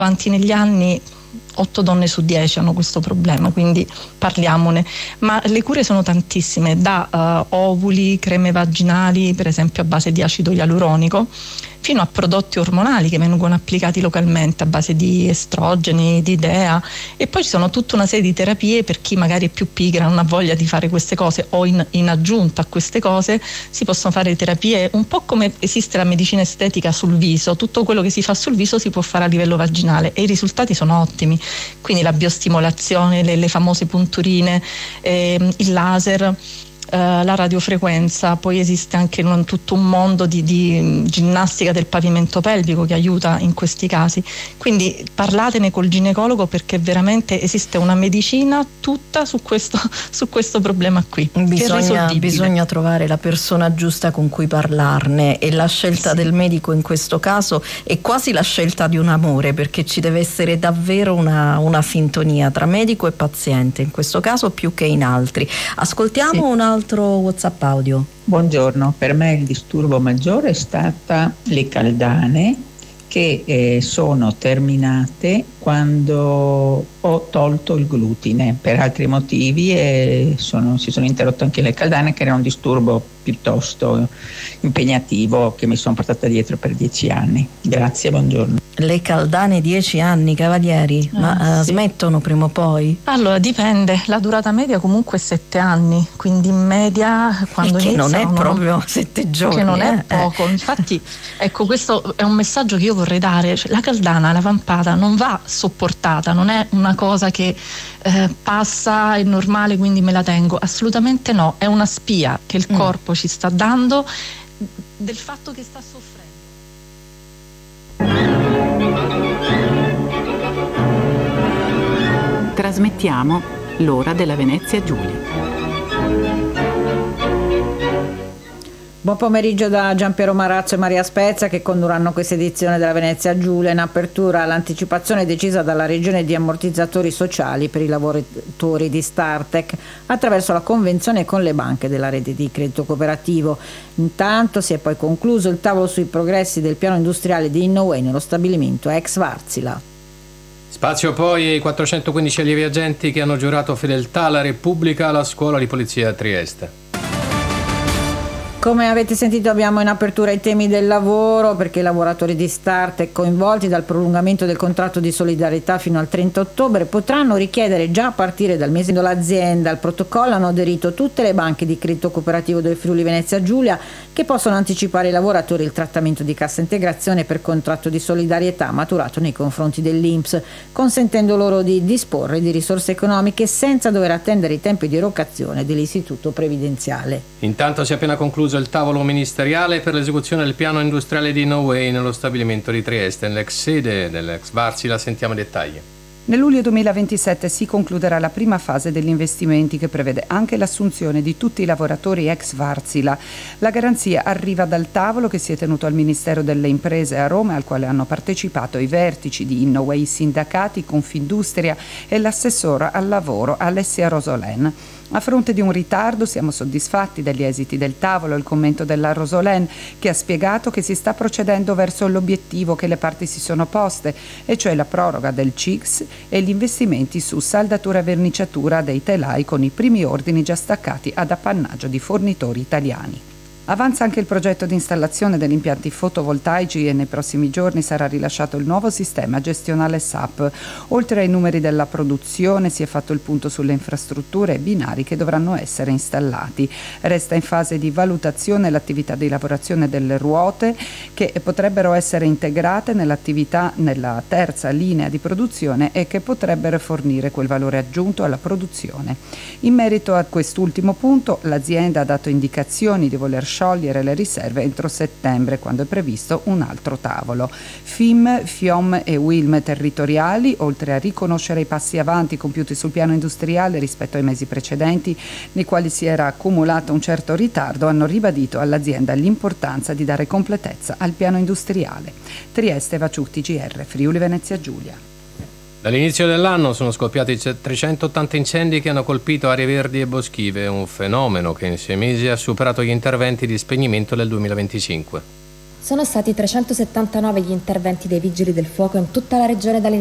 avanti negli anni 8 donne su 10 hanno questo problema, quindi parliamone. Ma le cure sono tantissime, da ovuli, creme vaginali per esempio a base di acido ialuronico, fino a prodotti ormonali che vengono applicati localmente a base di estrogeni, di DEA, e poi ci sono tutta una serie di terapie per chi magari è più pigra, non ha voglia di fare queste cose, o in aggiunta a queste cose si possono fare terapie un po' come esiste la medicina estetica sul viso. Tutto quello che si fa sul viso si può fare a livello vaginale e i risultati sono ottimi, quindi la biostimolazione, le famose punturine, il laser, la radiofrequenza. Poi esiste anche tutto un mondo di ginnastica del pavimento pelvico che aiuta in questi casi, quindi parlatene col ginecologo, perché veramente esiste una medicina tutta su questo problema qui. Bisogna trovare la persona giusta con cui parlarne, e la scelta del medico in questo caso è quasi la scelta di un amore, perché ci deve essere davvero una sintonia tra medico e paziente, in questo caso più che in altri. Ascoltiamo un altro WhatsApp audio. Buongiorno, per me il disturbo maggiore è stata le caldane, che sono terminate quando ho tolto il glutine per altri motivi, e si sono interrotte anche le caldane, che era un disturbo piuttosto impegnativo che mi sono portata dietro per 10 anni. Grazie, buongiorno. Le caldane 10 anni, Cavalieri, ma smettono prima o poi? Allora dipende, la durata media comunque è 7 anni, quindi in media quando che iniziano, non è proprio 7 giorni, che non è poco. Infatti ecco, questo è un messaggio che io vorrei dare, cioè, la caldana, la vampata non va sopportata, non è una cosa che passa, è normale quindi me la tengo, assolutamente no, è una spia che il corpo ci sta dando del fatto che sta soffrendo. Trasmettiamo l'ora della Venezia Giulia. Buon pomeriggio da Giampiero Marazzo e Maria Spezia, che condurranno questa edizione della Venezia Giulia. In apertura l'anticipazione decisa dalla Regione di ammortizzatori sociali per i lavoratori di Startec attraverso la convenzione con le banche della rete di credito cooperativo. Intanto si è poi concluso il tavolo sui progressi del piano industriale di Innoway nello stabilimento ex Varsila. Spazio poi ai 415 allievi agenti che hanno giurato fedeltà alla Repubblica alla scuola di polizia a Trieste. Come avete sentito, abbiamo in apertura i temi del lavoro, perché i lavoratori di Startec coinvolti dal prolungamento del contratto di solidarietà fino al 30 ottobre potranno richiedere già a partire dal mese dell'azienda. Al protocollo hanno aderito tutte le banche di credito cooperativo del Friuli Venezia Giulia, che possono anticipare ai lavoratori il trattamento di cassa integrazione per contratto di solidarietà maturato nei confronti dell'INPS, consentendo loro di disporre di risorse economiche senza dover attendere i tempi di erogazione dell'istituto previdenziale. Intanto si è appena concluso il tavolo ministeriale per l'esecuzione del piano industriale di Innoway nello stabilimento di Trieste, nell'ex sede dell'ex Varsila. Sentiamo i dettagli. Nel luglio 2027 si concluderà la prima fase degli investimenti, che prevede anche l'assunzione di tutti i lavoratori ex Varsila. La garanzia arriva dal tavolo che si è tenuto al Ministero delle Imprese a Roma, al quale hanno partecipato i vertici di Innoway, sindacati, Confindustria e l'assessora al lavoro Alessia Rosolen. A fronte di un ritardo siamo soddisfatti degli esiti del tavolo. Il commento della Rosolen, che ha spiegato che si sta procedendo verso l'obiettivo che le parti si sono poste, e cioè la proroga del CIGS e gli investimenti su saldatura e verniciatura dei telai, con i primi ordini già staccati ad appannaggio di fornitori italiani. Avanza anche il progetto di installazione degli impianti fotovoltaici e nei prossimi giorni sarà rilasciato il nuovo sistema gestionale SAP. Oltre ai numeri della produzione si è fatto il punto sulle infrastrutture e binari che dovranno essere installati. Resta in fase di valutazione l'attività di lavorazione delle ruote, che potrebbero essere integrate nell'attività nella terza linea di produzione e che potrebbero fornire quel valore aggiunto alla produzione. In merito a quest'ultimo punto, l'azienda ha dato indicazioni di voler sciogliere le riserve entro settembre, quando è previsto un altro tavolo. FIM, FIOM e WILM territoriali, oltre a riconoscere i passi avanti compiuti sul piano industriale rispetto ai mesi precedenti, nei quali si era accumulato un certo ritardo, hanno ribadito all'azienda l'importanza di dare completezza al piano industriale. Trieste, Vaciutti, GR, Friuli Venezia Giulia. Dall'inizio dell'anno sono scoppiati 380 incendi che hanno colpito aree verdi e boschive, un fenomeno che in 6 mesi ha superato gli interventi di spegnimento del 2025. Sono stati 379 gli interventi dei vigili del fuoco in tutta la regione